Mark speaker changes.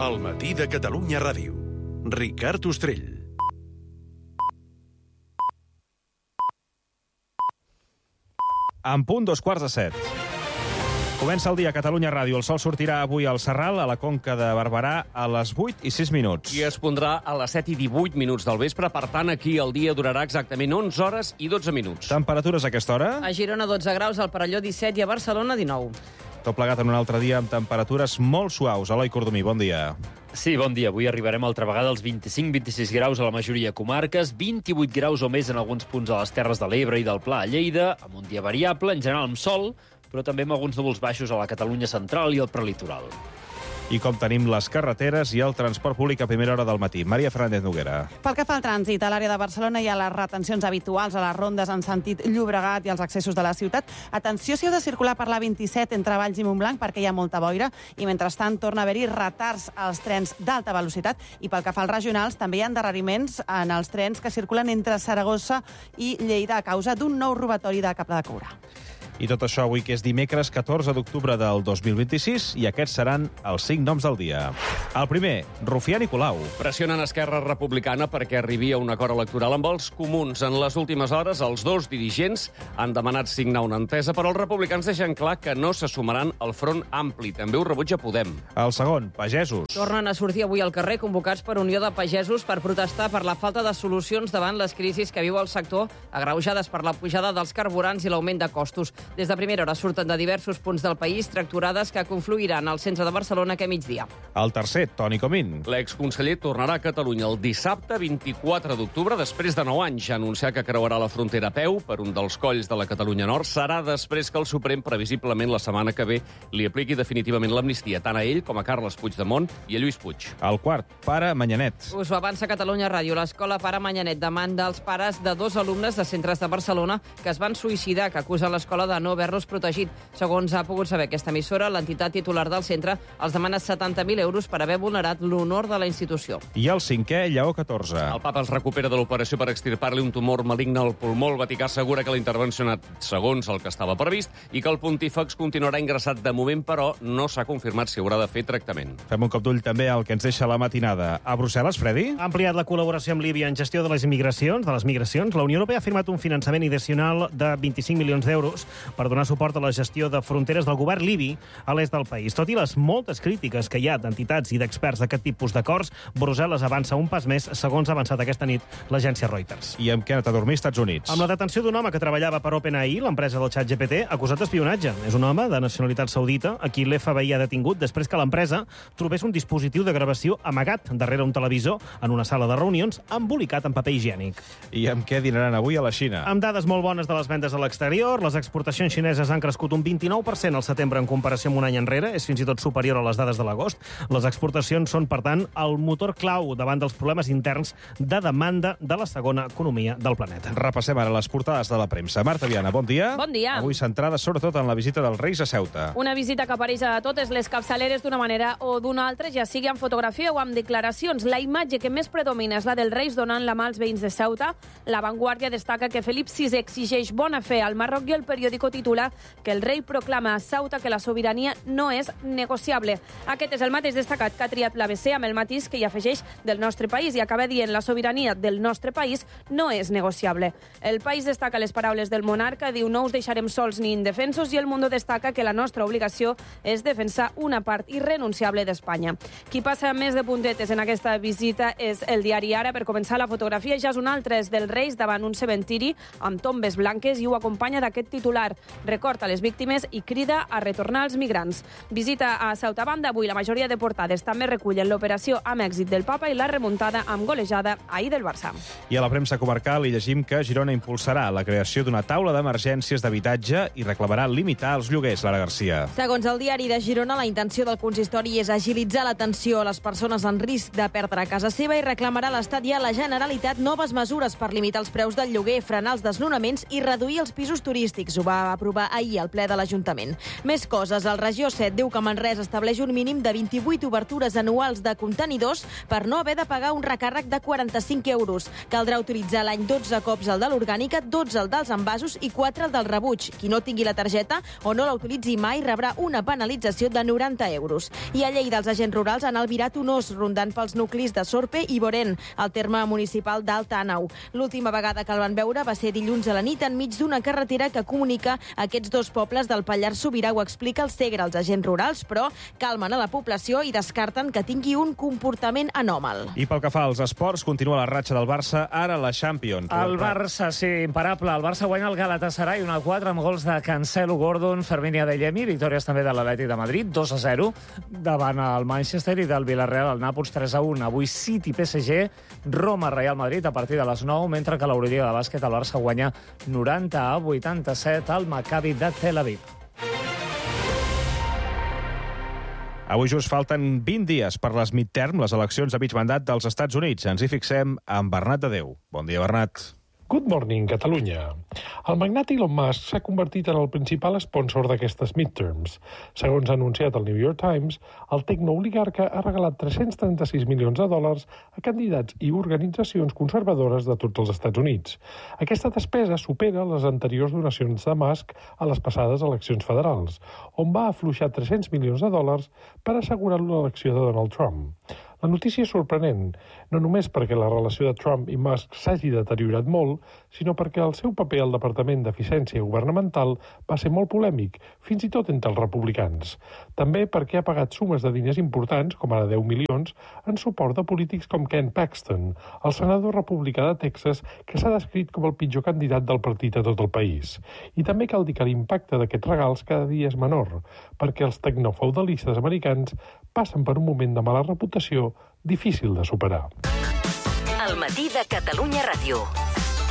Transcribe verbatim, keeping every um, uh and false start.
Speaker 1: El matí de Catalunya Ràdio. Ricard Ostrell.
Speaker 2: En punt, dos quarts de set. Comença el dia a Catalunya Ràdio. El sol sortirà avui al Serral, a la Conca de Barberà, a les vuit i sis minuts.
Speaker 3: I es pondrà a les set i divuit minuts del vespre. Per tant, aquí el dia durarà exactament onze hores i dotze minuts.
Speaker 2: Temperatures a aquesta hora?
Speaker 4: A Girona, dotze graus, al Perelló, disset, i a Barcelona, dinou.
Speaker 2: Tot plegat en un altre dia amb temperatures molt suaus. Eloi Cordomí, bon dia.
Speaker 5: Sí, bon dia. Avui arribarem altra vegada als vint-i-cinc vint i sis graus a la majoria de comarques, vint-i-vuit graus o més en alguns punts a les Terres de l'Ebre i del Pla a Lleida, amb un dia variable, en general amb sol, però també amb alguns núvols baixos a la Catalunya central i al prelitoral.
Speaker 2: I com tenim les carreteres i el transport públic a primera hora del matí. Maria Fernández Noguera.
Speaker 4: Pel que fa al trànsit, a l'àrea de Barcelona hi ha les retencions habituals a les rondes en sentit Llobregat i als accessos de la ciutat. Atenció si heu de circular per l'A vint-i-set entre Valls i Montblanc perquè hi ha molta boira i mentrestant torna a haver-hi retards als trens d'alta velocitat. I pel que fa als regionals, també hi ha endarreriments en els trens que circulen entre Saragossa i Lleida a causa d'un nou robatori de cable de coure.
Speaker 2: I tot això avui, que és dimecres catorze d'octubre del dos mil vint-i-sis, i aquests seran els cinc noms del dia. El primer, Rufià Nicolau.
Speaker 3: Pressionen Esquerra Republicana perquè arribi a un acord electoral amb els comuns. En les últimes hores, els dos dirigents han demanat signar una entesa, però els republicans deixen clar que no se sumaran al Front Ampli. També ho rebutja Podem.
Speaker 2: El segon, Pagesos.
Speaker 4: Tornen a sortir avui al carrer convocats per Unió de Pagesos per protestar per la falta de solucions davant les crisis que viu el sector, agreujades per la pujada dels carburants i l'augment de costos. Des de primera hora surten de diversos punts del país tracturades que confluiran al centre de Barcelona aquest migdia.
Speaker 2: El tercer, Toni Comín.
Speaker 3: L'exconseller tornarà a Catalunya el dissabte vint-i-quatre d'octubre, després de nou anys. Ja anunciar que creuarà la frontera a peu per un dels colls de la Catalunya Nord serà després que el Suprem, previsiblement la setmana que ve, li apliqui definitivament l'amnistia, tant a ell com a Carles Puigdemont i a Lluís Puig.
Speaker 2: El quart, Pare Manyanet.
Speaker 4: Us ho avança Catalunya Ràdio. L'escola Pare Manyanet demanda als pares de dos alumnes de centres de Barcelona que es van suïcidar, que acusen l'escola de no haver-los protegit. Segons ha pogut saber aquesta emissora, l'entitat titular del centre els demana setanta mil euros per haver vulnerat l'honor de la institució.
Speaker 2: I el cinquè, Lleó catorze.
Speaker 3: El papa es recupera de l'operació per extirpar-li un tumor maligne al pulmó. El Vaticà assegura que la intervenció ha anat segons el que estava previst i que el pontífex continuarà ingressat de moment, però no s'ha confirmat si haurà de fer tractament.
Speaker 2: Fem un cop d'ull també al que ens deixa la matinada. A Brussel·les, Fredi?
Speaker 6: Ha ampliat la col·laboració amb Líbia en gestió de les immigracions, de les migracions. La Unió Europea ha firmat un finançament addicional de vint-i-cinc milions d'euros per donar suport a la gestió de fronteres del govern libi a l'est del país. Tot i les moltes crítiques que hi ha d'entitats i d'experts d'aquest tipus d'acords, Brussel·les avança un pas més, segons ha avançat aquesta nit l'agència Reuters.
Speaker 2: I amb què ha anat a dormir als Estats Units?
Speaker 6: Amb la detenció d'un home que treballava per OpenAI, l'empresa del xat G P T, acusat d'espionatge. És un home de nacionalitat saudita a qui l'F B I ha detingut després que l'empresa trobés un dispositiu de gravació amagat darrere un televisor en una sala de reunions embolicat en paper higiènic.
Speaker 2: I amb què dinaran avui a la Xina?
Speaker 6: Amb dades molt bones de les vendes a l'exterior, les exportacions xineses han crescut un vint-i-nou per cent al setembre en comparació amb un any enrere, és fins i tot superior a les dades de l'agost. Les exportacions són, per tant, el motor clau davant dels problemes interns de demanda de la segona economia del planeta.
Speaker 2: Repassem ara les portades de la premsa. Marta Viana, bon dia.
Speaker 7: Bon dia.
Speaker 2: Avui centrada sobretot en la visita dels Reis a Ceuta.
Speaker 7: Una visita que apareix a totes les capçaleres d'una manera o d'una altra, ja sigui en fotografia o amb declaracions. La imatge que més predomina és la dels Reis donant la mà als veïns de Ceuta. La Vanguardia destaca que Felip sisè exigeix bona fe al Marroc i el periòdico titula que el rei proclama a Ceuta que la sobirania no és negociable. Aquest és el mateix destacat que ha triat l'A B C amb el matís que hi afegeix del nostre país i acaba dient la sobirania del nostre país no és negociable. El País destaca les paraules del monarca, diu no us deixarem sols ni indefensos, i el Mundo destaca que la nostra obligació és defensar una part irrenunciable d'Espanya. Qui passa més de puntetes en aquesta visita és el diari Ara. Per començar, la fotografia ja és una altra, és dels Reis davant un cementiri amb tombes blanques i ho acompanya d'aquest titular. Recorda les víctimes i crida a retornar els migrants. Visita a Ceuta. Banda, avui la majoria de portades també recullen l'operació amb èxit del papa i la remuntada amb golejada ahir del Barça.
Speaker 2: I a la premsa comarcal hi llegim que Girona impulsarà la creació d'una taula d'emergències d'habitatge i reclamarà limitar els lloguers. Lara Garcia.
Speaker 8: Segons el diari de Girona, la intenció del consistori és agilitzar l'atenció a les persones en risc de perdre casa seva i reclamarà a l'Estat i a la Generalitat noves mesures per limitar els preus del lloguer, frenar els desnonaments i reduir els pisos turístics. Ho va va aprovar ahir al ple de l'Ajuntament. Més coses. El Regió set diu que Manresa estableix un mínim de vint-i-vuit obertures anuals de contenidors per no haver de pagar un recàrrec de quaranta-cinc euros. Caldrà utilitzar l'any dotze cops el de l'orgànica, dotze el dels envasos i quatre el del rebuig. Qui no tingui la targeta o no la utilitzi mai rebrà una penalització de noranta euros. I a Lleida els agents rurals han albirat un os rondant pels nuclis de Sorpe i Borén, al terme municipal d'Alt Àneu. L'última vegada que el van veure va ser dilluns a la nit enmig d'una carretera que comunica aquests dos pobles del Pallars Sobirà. Ho explica el Segre. Els agents rurals, però, calmen a la població i descarten que tingui un comportament anòmal.
Speaker 2: I pel que fa als esports, continua la ratxa del Barça, ara la Champions.
Speaker 9: El Barça, sí, imparable. El Barça guanya el Galatasaray un a quatre amb gols de Cancelo, Gordon, Fermín i Adeyemi. Victòries també de l'Atlètic de Madrid, dos a zero, davant el Manchester, i del Villarreal al Nàpols, tres a un. Avui City, P S G, Roma, Real Madrid a partir de les nou, mentre que a l'Eurolliga de bàsquet el Barça guanya noranta a vuitanta-set al Maccabi de Tel Aviv.
Speaker 2: Avui just falten vint dies per les midterm, les eleccions de mig mandat dels Estats Units. Ens hi fixem amb Bernat de Déu. Bon dia, Bernat.
Speaker 10: Good morning, Catalunya. El magnat Elon Musk s'ha convertit en el principal sponsor d'aquestes midterms. Segons ha anunciat el New York Times, el tecnooligarca ha regalat tres-cents trenta-sis milions de dòlars a candidats i organitzacions conservadores de tots els Estats Units. Aquesta despesa supera les anteriors donacions de Musk a les passades eleccions federals, on va afluixar tres-cents milions de dòlars per assegurar l'elecció de Donald Trump. La notícia és sorprenent, no només perquè la relació de Trump i Musk s'hagi deteriorat molt, sinó perquè el seu paper al Departament d'Eficiència Governamental va ser molt polèmic, fins i tot entre els republicans. També perquè ha pagat sumes de diners importants, com ara deu milions, en suport de polítics com Ken Paxton, el senador republicà de Texas, que s'ha descrit com el pitjor candidat del partit a tot el país. I també cal dir que l'impacte d'aquests regals cada dia és menor, perquè els tecnofeudalistes americans passen per un moment de mala reputació difícil de superar.
Speaker 11: El matí de Catalunya Ràdio.